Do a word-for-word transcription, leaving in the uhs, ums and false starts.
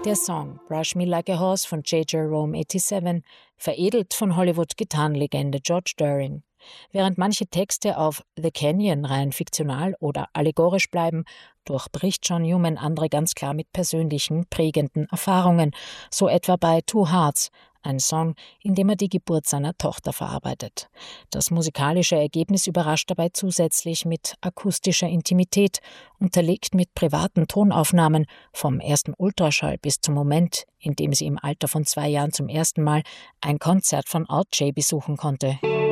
Der Song Brush Me Like a Horse von J. Jerome siebenundachtzig, veredelt von Hollywood-Gitarrenlegende George During. Während manche Texte auf The Canyon rein fiktional oder allegorisch bleiben, durchbricht John Newman andere ganz klar mit persönlichen, prägenden Erfahrungen, so etwa bei Two Hearts, ein Song, in dem er die Geburt seiner Tochter verarbeitet. Das musikalische Ergebnis überrascht dabei zusätzlich mit akustischer Intimität, unterlegt mit privaten Tonaufnahmen, vom ersten Ultraschall bis zum Moment, in dem sie im Alter von zwei Jahren zum ersten Mal ein Konzert von Alt J besuchen konnte.